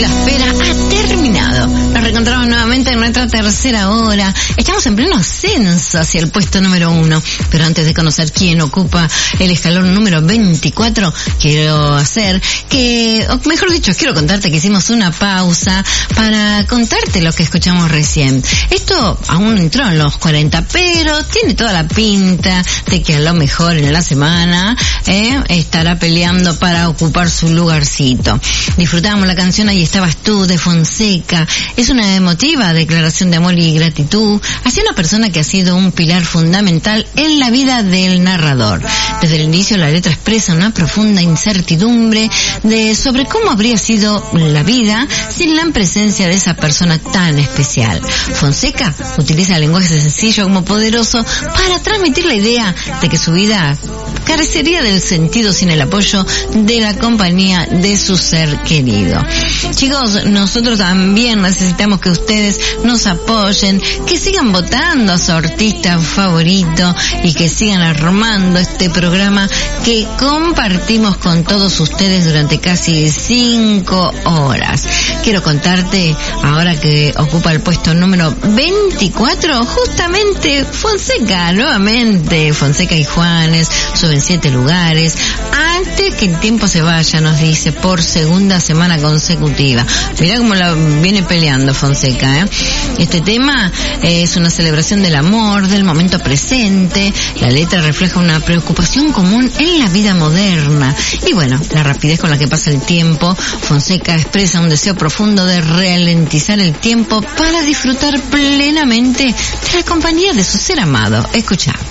espera ha terminado. Nos reencontramos nuevamente en nuestra tercera hora. Estamos en pleno ascenso hacia el puesto número 1. Pero antes de conocer quién ocupa el escalón número 24, quiero contarte que hicimos una pausa para contarte lo que escuchamos recién. Esto aún no entró en los 40, pero tiene toda la pinta de que a lo mejor en la semana estará peleando para ocupar su lugarcito. Disfrutábamos la canción Ahí estabas tú de Fonseca. Es una emotiva declaración de amor y gratitud hacia una persona que ha sido un pilar fundamental en la vida del narrador. Desde el inicio la letra expresa una profunda incertidumbre sobre cómo habría sido la vida sin la presencia de esa persona tan especial. Fonseca utiliza el lenguaje sencillo como poderoso para transmitir la idea de que su vida carecería del sentido sin el apoyo de la compañía de su ser querido. Chicos, nosotros también necesitamos que ustedes nos apoyen, que sigan votando a su artista favorito y que sigan armando este programa que compartimos con todos ustedes durante casi 5 horas. Quiero contarte, ahora que ocupa el puesto número 24, justamente Fonseca, nuevamente, Fonseca y Juanes, suben 7 lugares, antes que el tiempo se vaya, nos dice, por segunda semana consecutiva. Mirá cómo la viene peleando Fonseca, Este tema es una celebración del amor, del momento presente. La letra refleja una preocupación común en la vida moderna. Y bueno, la rapidez con la que pasa el tiempo. Fonseca expresa un deseo profundo de ralentizar el tiempo para disfrutar plenamente de la compañía de su ser amado. Escucha.